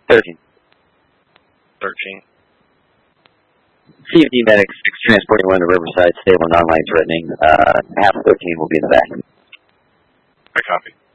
13. 13. CFD medics transporting one to Riverside, stable, non-life threatening. Half of 13 will be in the back. I copy.